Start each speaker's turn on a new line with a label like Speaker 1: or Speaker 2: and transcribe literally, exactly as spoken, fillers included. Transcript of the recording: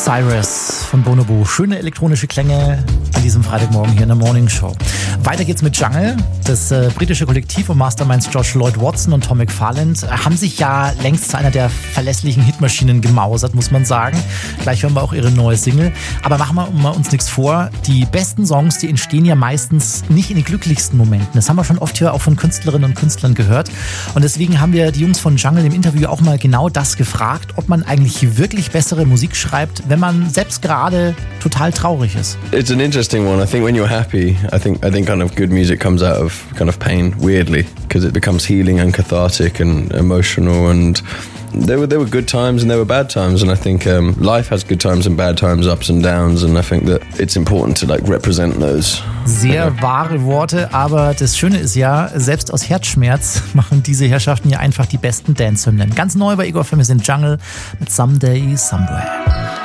Speaker 1: Cyrus von Bonobo. Schöne elektronische Klänge an diesem Freitagmorgen hier in der Morning Show. Weiter geht's mit Jungle. Das äh, britische Kollektiv um Masterminds Josh Lloyd Watson und Tom McFarland haben sich ja längst zu einer der verlässlichen Hitmaschinen gemausert, muss man sagen. Gleich hören wir auch ihre neue Single. Aber machen wir uns nichts vor. Die besten Songs, die entstehen ja meistens nicht in den glücklichsten Momenten. Das haben wir schon oft hier auch von Künstlerinnen und Künstlern gehört. Und deswegen haben wir die Jungs von Jungle im Interview auch mal genau das gefragt, ob man eigentlich wirklich bessere Musik schreibt, wenn man selbst gerade total traurig ist.
Speaker 2: It's an interesting one. I think when you're happy, I think I think kind of good music comes out of kind of pain, weirdly, because it becomes healing and cathartic and emotional, and there were there were good times and there were bad times, and I think um, life has good times and bad times, ups and downs, and I think that it's important to like represent those.
Speaker 1: Sehr wahre Worte, aber das Schöne ist ja, selbst aus Herzschmerz machen diese Herrschaften ja einfach die besten Dance-Hymnen. Ganz neu bei Ego F M sind Jungle mit Someday Somewhere.